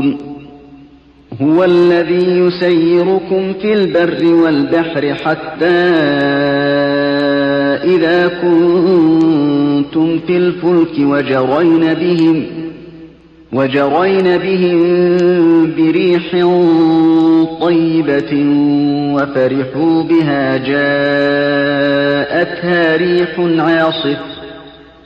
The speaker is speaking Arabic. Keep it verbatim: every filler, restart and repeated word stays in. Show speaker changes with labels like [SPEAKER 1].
[SPEAKER 1] يعلمون هو الذي يسيركم في البر والبحر حتى إذا كنتم في الفلك وجرين بهم وجرين بهم بريح طيبة وفرحوا بها جاءتها ريح عاصف